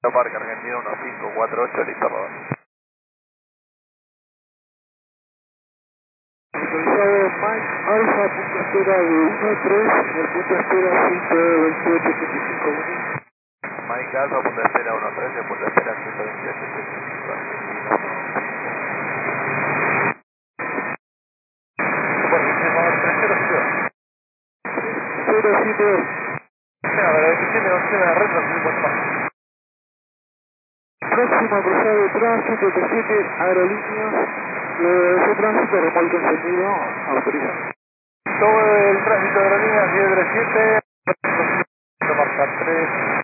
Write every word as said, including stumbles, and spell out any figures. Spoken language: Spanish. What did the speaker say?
Parque Argentina uno cinco cuatro ocho, listo, rodar. Autorizado Mike Alfa, punto espera de uno tres, en el punto espera ciento veintiocho punto cinco. Mike Alfa, punto de espera uno tres, el punto de espera ciento veintiocho punto cinco. Bueno, tres cero siete. cero siete dos. A ver, que tiene opción de retro, sí, bueno, más. Próximo cruzado de tránsito T siete, aerolíneas, ese tránsito remolque encendido, autorizado. Todo el tránsito de la línea siete tres siete, marca tres.